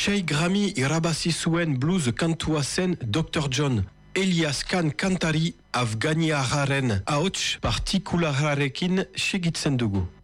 sei Grammy irabazi zuen blues kantua zen Dr. John. Elias Khan kantari afganiarraren ahots partikulararekin segitzen dugu.